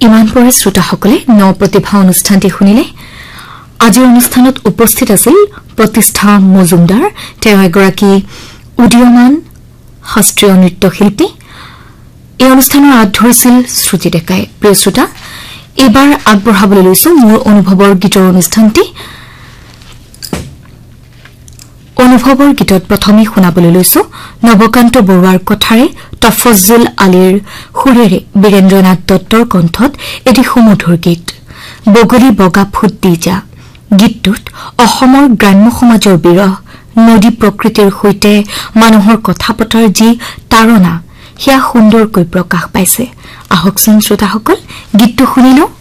ইমান পৰে শ্ৰোতাসকলে ন প্ৰতিভা অনুষ্ঠানটি শুনিলে। আজিৰ অনুষ্ঠানত উপস্থিত আছিল প্ৰতিষ্ঠা মজুমদাৰ। তেওঁ এগৰাকী উদীয়মান শাস্ত্ৰীয় নৃত্যশিল্পী। এই অনুষ্ঠানৰ আঁত ধৰিছিল শ্ৰুতি ডেকাই। প্ৰিয় শ্ৰোতা, এইবাৰ আগবঢ়াবলৈ লৈছো মোৰ অনুভৱৰ গীতৰ অনুষ্ঠানটি। অনুভৱৰ গীতত প্ৰথমে শুনাবলৈ লৈছো নৱকান্ত বৰুৱাৰ কথাৰে তফজ্জুল আলীৰ সুৰেৰে বীৰেন্দ্ৰনাথ দত্তৰ কণ্ঠত এটি সুমধুৰ গীত বগলী বগা ফুট দি যা। গীতটোত অসমৰ গ্ৰাম্য সমাজৰ বিৰহ, নদী প্ৰকৃতিৰ সৈতে মানুহৰ কথা পতাৰ যি তাৰণা সেয়া সুন্দৰকৈ প্ৰকাশ পাইছে। আহকচোন শ্ৰোতাসকল, গীতটো শুনি লওঁ।